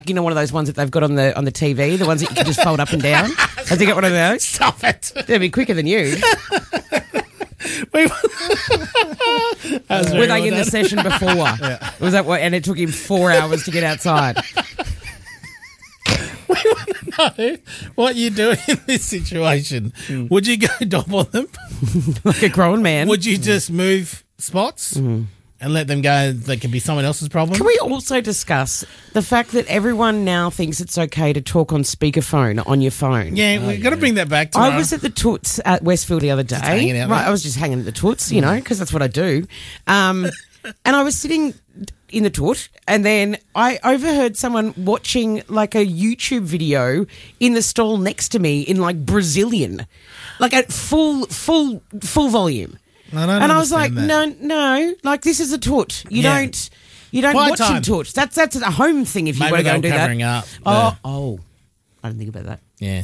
You know, one of those ones that they've got on the TV, the ones that you can just fold up and down. Has he got one of those? Stop it. They'd be quicker than you. Were they in the session before? Yeah. Was that what? And it took him 4 hours to get outside. We want to know what you do in this situation. Would you go double them? Like a grown man. Would you just move spots and let them go? That could be someone else's problem. Can we also discuss the fact that everyone now thinks it's okay to talk on speakerphone on your phone? Yeah, we've got to bring that back tomorrow. I was at the Toots at Westfield the other day. Just hanging out there? Right, I was just hanging at the Toots, you know, because that's what I do. And I was sitting in the Toot, and then I overheard someone watching like a YouTube video in the stall next to me in like Brazilian, like at full volume. And I was like, no, like this is a Toot. You don't watch in Toot. That's a home thing if you want to go and do that. Covering up. Oh, I didn't think about that. Yeah.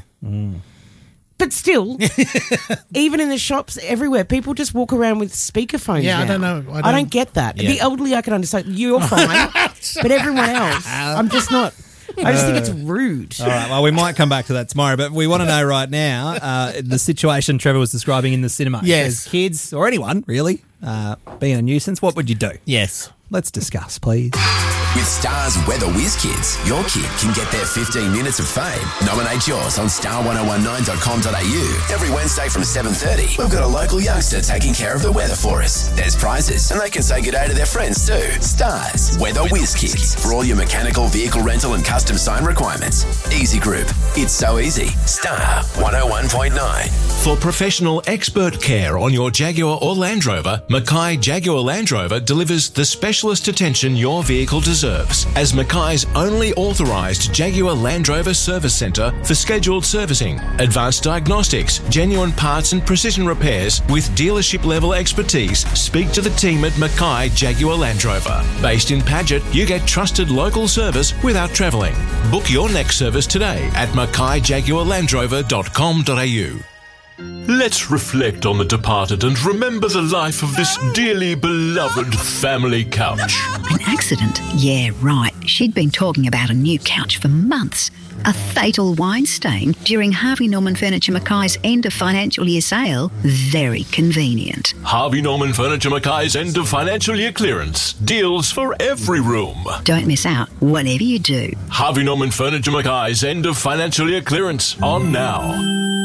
But still, even in the shops everywhere, people just walk around with speakerphones now. I don't know. I don't get that. Yeah. The elderly I can understand. You're fine. But everyone else, I'm just not. I just think it's rude. All right, well, we might come back to that tomorrow, but we want to know right now the situation Trevor was describing in the cinema. Yes. As kids, or anyone, really, being a nuisance, what would you do? Yes. Let's discuss, please. With Star's Weather Whiz Kids, your kid can get their 15 minutes of fame. Nominate yours on star1019.com.au. Every Wednesday from 7:30, we've got a local youngster taking care of the weather for us. There's prizes, and they can say good day to their friends too. Star's Weather Whiz Kids, for all your mechanical, vehicle rental and custom sign requirements. Easy Group. It's so easy. Star 101.9. For professional expert care on your Jaguar or Land Rover, Mackay Jaguar Land Rover delivers the specialist attention your vehicle deserves. As Mackay's only authorised Jaguar Land Rover service centre for scheduled servicing, advanced diagnostics, genuine parts and precision repairs with dealership level expertise, speak to the team at Mackay Jaguar Land Rover. Based in Paget, you get trusted local service without travelling. Book your next service today at mackayjaguarlandrover.com.au. Let's reflect on the departed and remember the life of this dearly beloved family couch. An accident? Yeah, right. She'd been talking about a new couch for months. A fatal wine stain during Harvey Norman Furniture Mackay's end of financial year sale? Very convenient. Harvey Norman Furniture Mackay's end of financial year clearance. Deals for every room. Don't miss out, whatever you do. Harvey Norman Furniture Mackay's end of financial year clearance on now.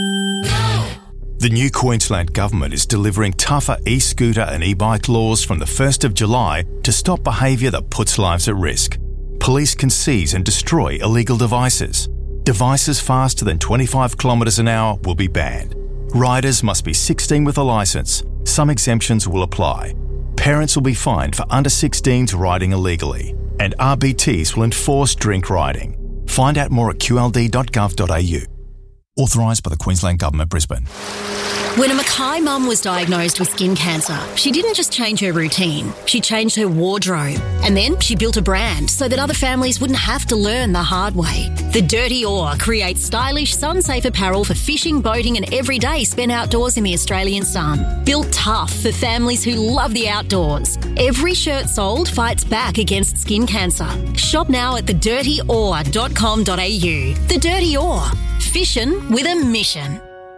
The new Queensland Government is delivering tougher e-scooter and e-bike laws from the 1st of July to stop behaviour that puts lives at risk. Police can seize and destroy illegal devices. Devices faster than 25 kilometres an hour will be banned. Riders must be 16 with a licence. Some exemptions will apply. Parents will be fined for under 16s riding illegally. And RBTs will enforce drink riding. Find out more at qld.gov.au. Authorised by the Queensland Government, Brisbane. When a Mackay mum was diagnosed with skin cancer, she didn't just change her routine, she changed her wardrobe. And then she built a brand so that other families wouldn't have to learn the hard way. The Dirty Oar creates stylish, sun-safe apparel for fishing, boating and every day spent outdoors in the Australian sun. Built tough for families who love the outdoors. Every shirt sold fights back against skin cancer. Shop now at thedirtyoar.com.au. The Dirty Oar. Fishing with a mission.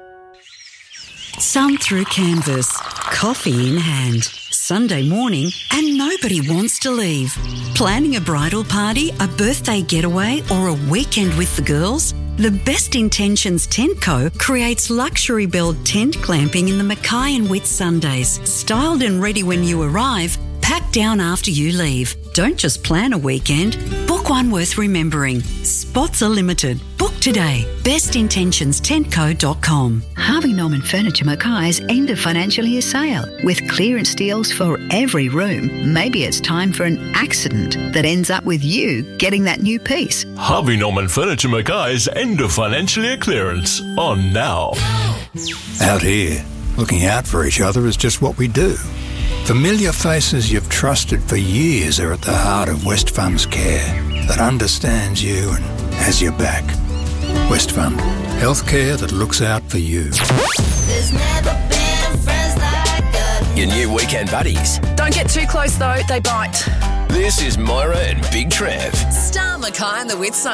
Sun through canvas, coffee in hand, Sunday morning and nobody wants to leave. Planning a bridal party, a birthday getaway or a weekend with the girls? The Best Intentions Tent Co. creates luxury build tent glamping in the Mackay and Whitsundays. Styled and ready when you arrive, packed down after you leave. Don't just plan a weekend, book one worth remembering. Spots are limited. Book today. BestIntentionsTentCo.com. Harvey Norman Furniture Mackay's end of financial year sale with clearance deals for every room. Maybe it's time for an accident that ends up with you getting that new piece. Harvey Norman Furniture Mackay's end of financial year clearance on now. Out here, looking out for each other is just what we do. Familiar faces you've trusted for years are at the heart of Westfund's care that understands you and has your back. Westfund, healthcare that looks out for you. There's never been friends like us. Your new weekend buddies. Don't get too close though, they bite. This is Moira and Big Trev. Star Mackay and the Whitsundays.